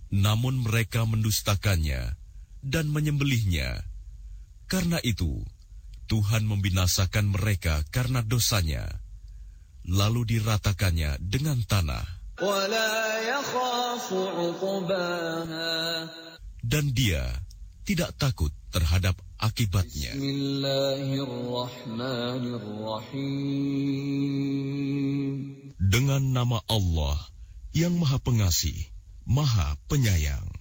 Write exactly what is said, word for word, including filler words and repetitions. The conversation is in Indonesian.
namun mereka mendustakannya dan menyembelihnya. Karena itu, Tuhan membinasakan mereka karena dosanya, lalu diratakannya dengan tanah. Dan dia tidak takut terhadap akibatnya. Dengan nama Allah yang Maha Pengasih, Maha Penyayang.